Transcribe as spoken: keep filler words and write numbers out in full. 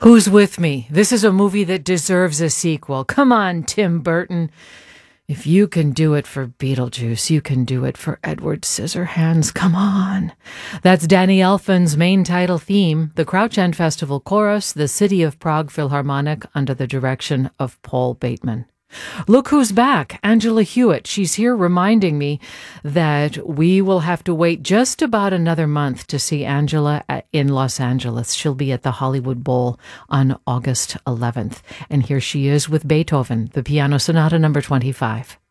Who's with me? This is a movie that deserves a sequel. Come on, Tim Burton. If you can do it for Beetlejuice, you can do it for Edward Scissorhands. Come on. That's Danny Elfman's main title theme, the Crouch End Festival Chorus, the City of Prague Philharmonic under the direction of Paul Bateman. Look who's back, Angela Hewitt. She's here reminding me that we will have to wait just about another month to see Angela in Los Angeles. She'll be at the Hollywood Bowl on August eleventh. And here she is with Beethoven, the Piano Sonata number twenty-five.